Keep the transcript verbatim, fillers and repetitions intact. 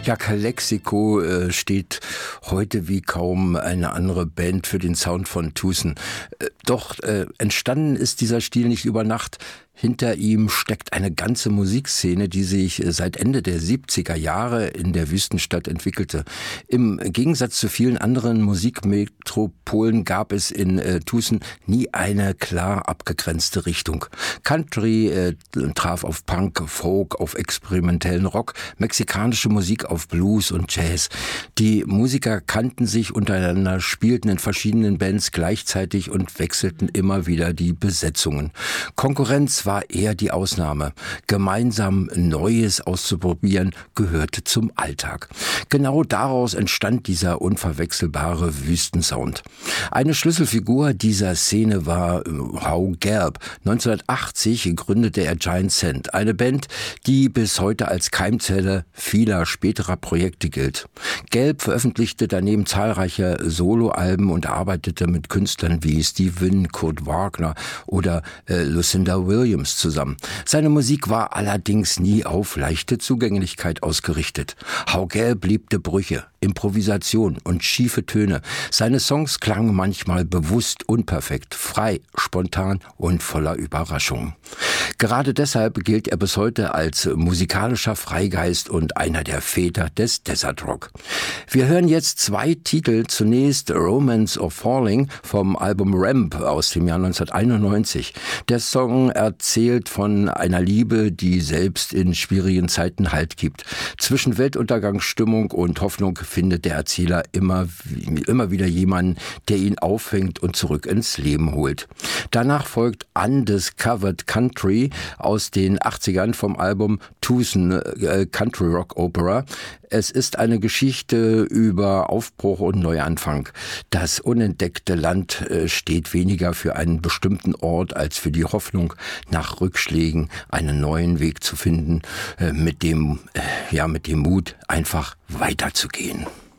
Ja, Calexico äh, steht heute wie kaum eine andere Band für den Sound von Tucson. Äh, doch äh, entstanden ist dieser Stil nicht über Nacht. Hinter ihm steckt eine ganze Musikszene, die sich seit Ende der siebziger Jahre in der Wüstenstadt entwickelte. Im Gegensatz zu vielen anderen Musikmetropolen gab es in äh, Tucson nie eine klar abgegrenzte Richtung. Country äh, traf auf Punk, Folk, auf experimentellen Rock, mexikanische Musik auf Blues und Jazz. Die Musiker kannten sich untereinander, spielten in verschiedenen Bands gleichzeitig und wechselten immer wieder die Besetzungen. Konkurrenz war eher die Ausnahme. Gemeinsam Neues auszuprobieren gehörte zum Alltag. Genau daraus entstand dieser unverwechselbare Wüstensound. Eine Schlüsselfigur dieser Szene war Hau Gelb. neunzehnhundertachtzig gründete er Giant Sand, eine Band, die bis heute als Keimzelle vieler späterer Projekte gilt. Gelb veröffentlichte daneben zahlreiche Soloalben und arbeitete mit Künstlern wie Steve Wynn, Kurt Wagner oder äh, Lucinda Williams zusammen. Seine Musik war allerdings nie auf leichte Zugänglichkeit ausgerichtet. Hau Gelb liebte Brüche, Improvisation und schiefe Töne. Seine Songs klangen manchmal bewusst unperfekt, frei, spontan und voller Überraschungen. Gerade deshalb gilt er bis heute als musikalischer Freigeist und einer der Väter des Desert Rock. Wir hören jetzt zwei Titel. Zunächst Romance of Falling vom Album Ramp aus dem Jahr neunzehnhunderteinundneunzig. Der Song erzählt von einer Liebe, die selbst in schwierigen Zeiten Halt gibt. Zwischen Weltuntergangsstimmung und Hoffnung findet der Erzähler immer, immer wieder jemanden, der ihn auffängt und zurück ins Leben holt. Danach folgt Undiscovered Country aus den achtzigern vom Album Tucson äh, Country Rock Opera. Es ist eine Geschichte über Aufbruch und Neuanfang. Das unentdeckte Land äh, steht weniger für einen bestimmten Ort als für die Hoffnung, nach Rückschlägen einen neuen Weg zu finden, äh, mit dem, äh, ja, mit dem Mut, einfach weiterzugehen.